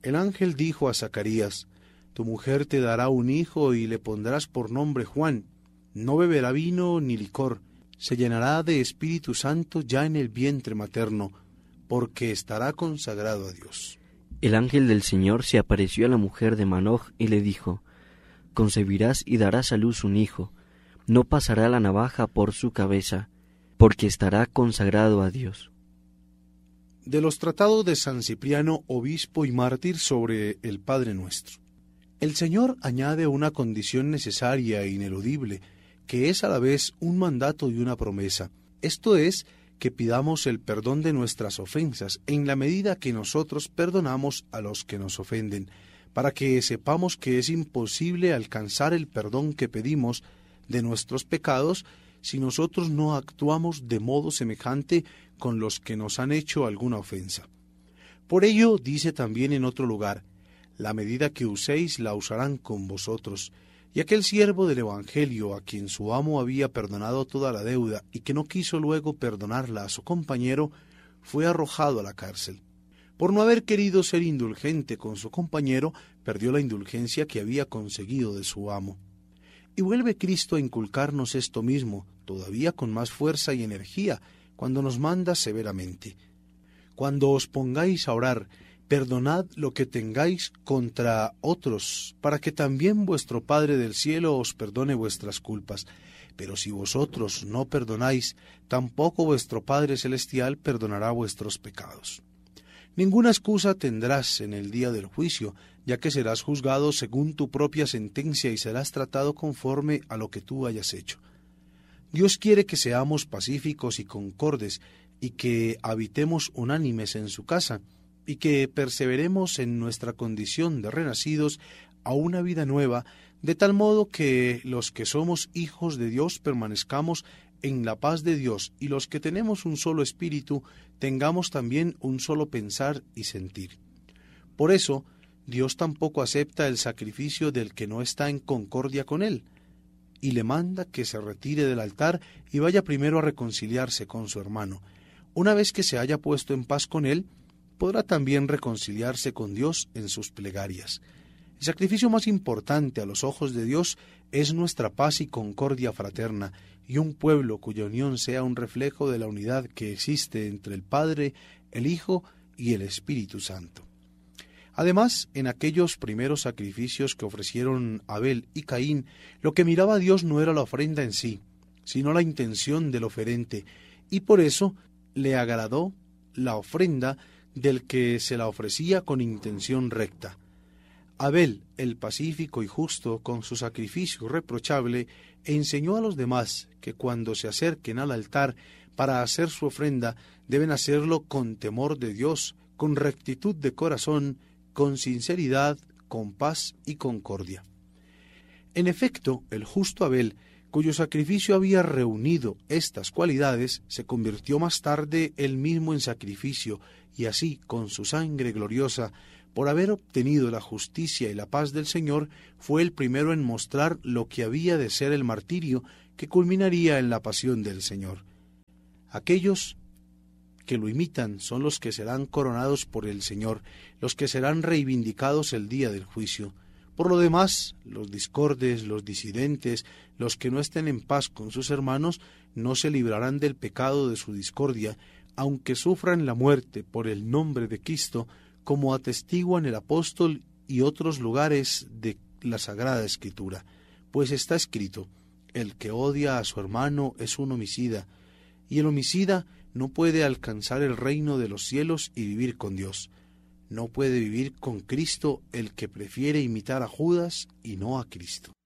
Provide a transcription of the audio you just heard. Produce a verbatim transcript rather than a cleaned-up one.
El ángel dijo a Zacarías: Tu mujer te dará un hijo y le pondrás por nombre Juan. No beberá vino ni licor, se llenará de Espíritu Santo ya en el vientre materno, porque estará consagrado a Dios. El ángel del Señor se apareció a la mujer de Manoj y le dijo: Concebirás y darás a luz un hijo, no pasará la navaja por su cabeza, porque estará consagrado a Dios. De los tratados de San Cipriano, obispo y mártir, sobre el Padre Nuestro. El Señor añade una condición necesaria e ineludible, que es a la vez un mandato y una promesa. Esto es, que pidamos el perdón de nuestras ofensas en la medida que nosotros perdonamos a los que nos ofenden, para que sepamos que es imposible alcanzar el perdón que pedimos de nuestros pecados si nosotros no actuamos de modo semejante con los que nos han hecho alguna ofensa. Por ello dice también en otro lugar: la medida que uséis la usarán con vosotros. Y aquel siervo del Evangelio, a quien su amo había perdonado toda la deuda y que no quiso luego perdonarla a su compañero, fue arrojado a la cárcel. Por no haber querido ser indulgente con su compañero, perdió la indulgencia que había conseguido de su amo. Y vuelve Cristo a inculcarnos esto mismo, todavía con más fuerza y energía, cuando nos manda severamente: Cuando os pongáis a orar, perdonad lo que tengáis contra otros, para que también vuestro Padre del cielo os perdone vuestras culpas. Pero si vosotros no perdonáis, tampoco vuestro Padre celestial perdonará vuestros pecados. Ninguna excusa tendrás en el día del juicio, ya que serás juzgado según tu propia sentencia y serás tratado conforme a lo que tú hayas hecho. Dios quiere que seamos pacíficos y concordes, y que habitemos unánimes en su casa, y que perseveremos en nuestra condición de renacidos a una vida nueva, de tal modo que los que somos hijos de Dios permanezcamos en la paz de Dios, y los que tenemos un solo espíritu tengamos también un solo pensar y sentir. Por eso, Dios tampoco acepta el sacrificio del que no está en concordia con Él, y le manda que se retire del altar y vaya primero a reconciliarse con su hermano. Una vez que se haya puesto en paz con Él, podrá también reconciliarse con Dios en sus plegarias. El sacrificio más importante a los ojos de Dios es nuestra paz y concordia fraterna, y un pueblo cuya unión sea un reflejo de la unidad que existe entre el Padre, el Hijo y el Espíritu Santo. Además, en aquellos primeros sacrificios que ofrecieron Abel y Caín, lo que miraba a Dios no era la ofrenda en sí, sino la intención del oferente, y por eso le agradó la ofrenda del que se la ofrecía con intención recta. Abel, el pacífico y justo, con su sacrificio irreprochable, enseñó a los demás que cuando se acerquen al altar para hacer su ofrenda, deben hacerlo con temor de Dios, con rectitud de corazón, con sinceridad, con paz y concordia. En efecto, el justo Abel, cuyo sacrificio había reunido estas cualidades, se convirtió más tarde él mismo en sacrificio, y así, con su sangre gloriosa, por haber obtenido la justicia y la paz del Señor, fue el primero en mostrar lo que había de ser el martirio que culminaría en la pasión del Señor. Aquellos que lo imitan son los que serán coronados por el Señor, los que serán reivindicados el día del juicio. Por lo demás, los discordes, los disidentes, los que no estén en paz con sus hermanos, no se librarán del pecado de su discordia, aunque sufran la muerte por el nombre de Cristo, como atestiguan el apóstol y otros lugares de la Sagrada Escritura. Pues está escrito: el que odia a su hermano es un homicida, y el homicida no puede alcanzar el reino de los cielos y vivir con Dios. No puede vivir con Cristo el que prefiere imitar a Judas y no a Cristo.